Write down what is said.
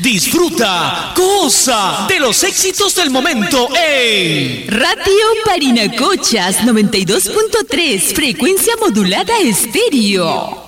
Disfruta, goza de los éxitos del momento en Radio Parinacochas 92.3, frecuencia modulada estéreo.